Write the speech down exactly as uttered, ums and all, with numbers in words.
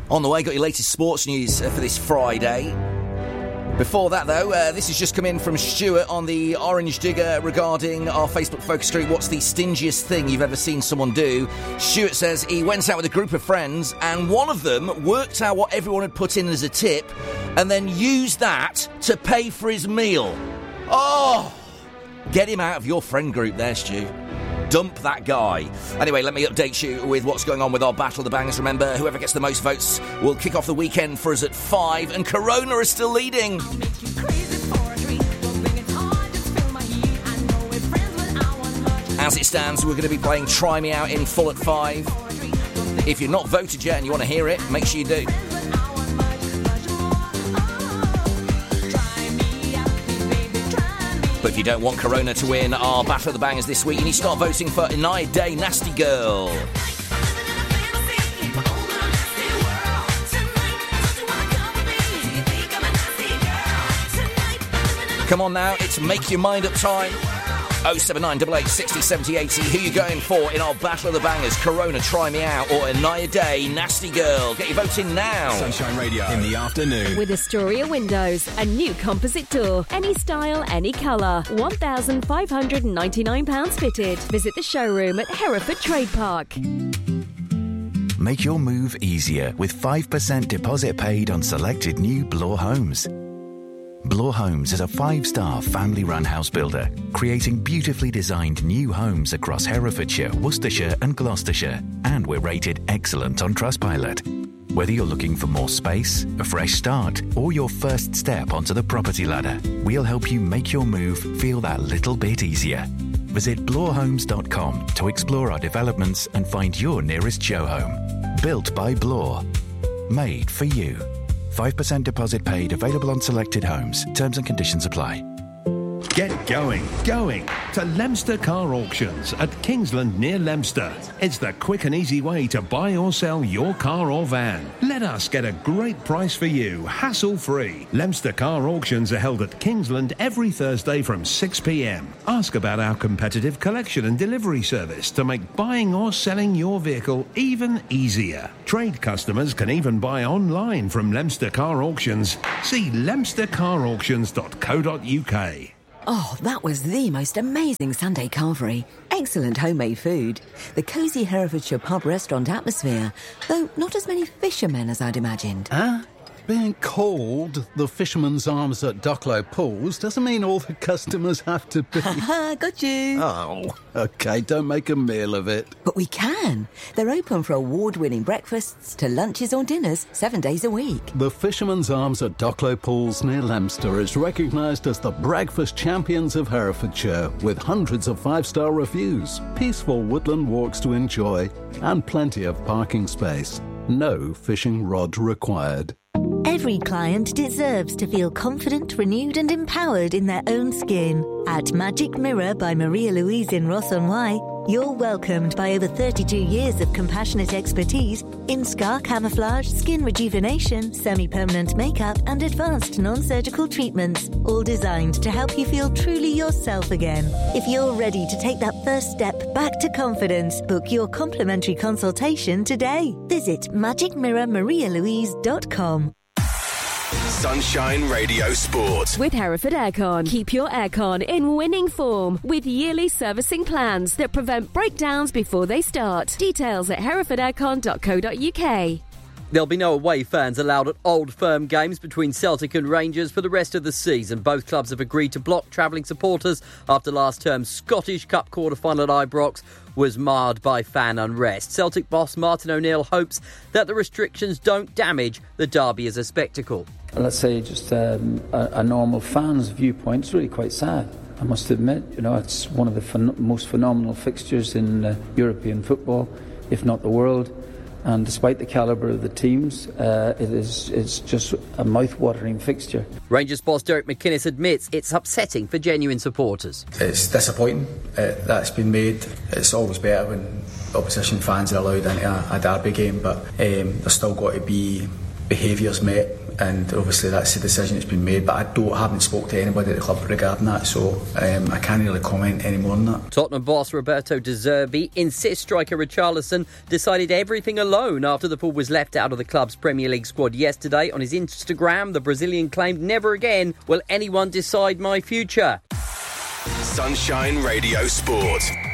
On the way, got your latest sports news uh, for this Friday. Before that, though, uh, this has just come in from Stuart on the Orange Digger regarding our Facebook focus group. What's the stingiest thing you've ever seen someone do? Stuart says he went out with a group of friends and one of them worked out what everyone had put in as a tip and then used that to pay for his meal. Oh! Get him out of your friend group there, Stu. Dump that guy. Anyway, let me update you with what's going on with our Battle of the Bangers. Remember, whoever gets the most votes will kick off the weekend for us at five, and Corona is still leading. As it stands, we're going to be playing Try Me Out in full at five. If you've not voted yet and you want to hear it, make sure you do. But if you don't want Corona to win our Battle of the Bangers this week, you need to start voting for Anaya Day, Nasty Girl. Come on now, it's Make Your Mind Up time. oh seven nine eight eight six oh seven oh eight oh. Who you going for in our Battle of the Bangers? Corona, Try Me Out, or Anaya Day, Nasty Girl? Get your vote in now. Sunshine Radio in the afternoon. With Astoria Windows, a new composite door. Any style, any colour. one thousand five hundred ninety-nine pounds fitted. Visit the showroom at Hereford Trade Park. Make your move easier with five percent deposit paid on selected new Bloor homes. Bloor Homes is a five-star family-run house builder, creating beautifully designed new homes across Herefordshire, Worcestershire and Gloucestershire, and we're rated excellent on Trustpilot. Whether you're looking for more space, a fresh start, or your first step onto the property ladder, we'll help you make your move feel that little bit easier. Visit bloor homes dot com to explore our developments and find your nearest show home. Built by Bloor. Made for you. five percent deposit paid, available on selected homes. Terms and conditions apply. Get going, going to Leominster Car Auctions at Kingsland near Leominster. It's the quick and easy way to buy or sell your car or van. Let us get a great price for you, hassle-free. Leominster Car Auctions are held at Kingsland every Thursday from six p.m. Ask about our competitive collection and delivery service to make buying or selling your vehicle even easier. Trade customers can even buy online from Leominster Car Auctions. See leominster car auctions dot co dot uk. Oh, that was the most amazing Sunday carvery. Excellent homemade food. The cosy Herefordshire pub restaurant atmosphere, though not as many fishermen as I'd imagined. Huh? Being called the Fisherman's Arms at Ducklow Pools doesn't mean all the customers have to be... Ha, got you. Oh, OK, don't make a meal of it. But we can. They're open for award-winning breakfasts to lunches or dinners seven days a week. The Fisherman's Arms at Ducklow Pools near Leominster is recognised as the breakfast champions of Herefordshire, with hundreds of five-star reviews, peaceful woodland walks to enjoy, and plenty of parking space. No fishing rod required. Every client deserves to feel confident, renewed and empowered in their own skin. At Magic Mirror by Maria Louise in Ross-on-Wye, you're welcomed by over thirty-two years of compassionate expertise in scar camouflage, skin rejuvenation, semi-permanent makeup and advanced non-surgical treatments, all designed to help you feel truly yourself again. If you're ready to take that first step back to confidence, book your complimentary consultation today. Visit magic mirror maria louise dot com. Sunshine Radio Sport. With Hereford Aircon. Keep your aircon in winning form with yearly servicing plans that prevent breakdowns before they start. Details at hereford aircon dot co dot uk. There'll be no away fans allowed at Old Firm games between Celtic and Rangers for the rest of the season. Both clubs have agreed to block travelling supporters after last term's Scottish Cup quarter-final at Ibrox was marred by fan unrest. Celtic boss Martin O'Neill hopes that the restrictions don't damage the derby as a spectacle. Let's say just um, a, a normal fan's viewpoint, it's really quite sad. I must admit, you know, it's one of the phen- most phenomenal fixtures in uh, European football, if not the world. And despite the calibre of the teams, uh, it is it's just a mouth-watering fixture. Rangers boss Derek McInnes admits it's upsetting for genuine supporters. It's disappointing uh, that's been made. It's always better when opposition fans are allowed into a, a derby game, but um, there's still got to be behaviours met and obviously that's the decision that's been made, but I don't haven't spoke to anybody at the club regarding that, so um, I can't really comment any more on that. Tottenham boss Roberto De Zerbi insists striker Richarlison decided everything alone after the pool was left out of the club's Premier League squad yesterday. On his Instagram, the Brazilian claimed, "Never again will anyone decide my future." Sunshine Radio Sport.